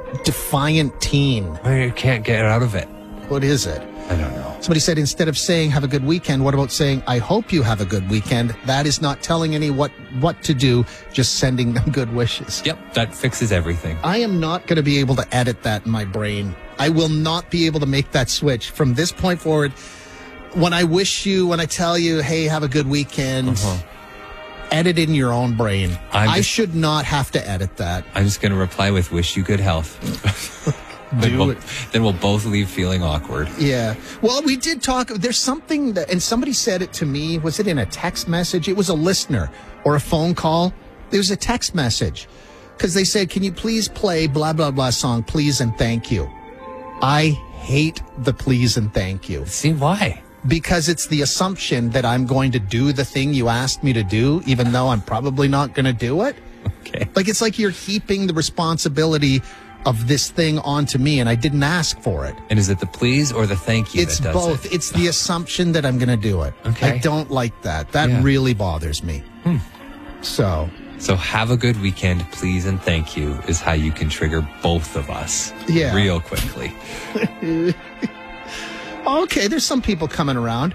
defiant teen. I can't get out of it. What is it? I don't know. Somebody said, instead of saying have a good weekend, what about saying I hope you have a good weekend? That is not telling anyone what to do, just sending them good wishes. Yep, that fixes everything. I am not going to be able to edit that in my brain. I will not be able to make that switch. From this point forward, when I tell you, hey, have a good weekend, edit in your own brain. I should not have to edit that. I'm just going to reply with wish you good health. Then we'll both leave feeling awkward. Yeah. Well, we did talk. There's something that, and somebody said it to me. Was it in a text message? It was a listener or a phone call. There was a text message because they said, can you please play blah, blah, blah song, please and thank you. I hate the please and thank you. See, why? Because it's the assumption that I'm going to do the thing you asked me to do, even though I'm probably not going to do it. Okay. Like, it's like you're heaping the responsibility of this thing onto me, and I didn't ask for it. And is it the please or the thank you It's that does both. it? It's the assumption that I'm going to do it. Okay. I don't like that. That really bothers me. So have a good weekend, please and thank you is how you can trigger both of us real quickly. Okay, there's some people coming around.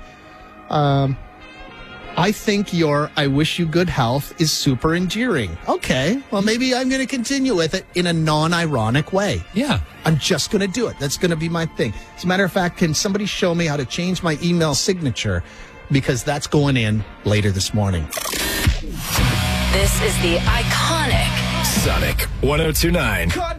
I think your I wish you good health is super endearing. Okay, well, maybe I'm going to continue with it in a non-ironic way. Yeah. I'm just going to do it. That's going to be my thing. As a matter of fact, can somebody show me how to change my email signature? Because that's going in later this morning. This is the iconic Sonic 102.9.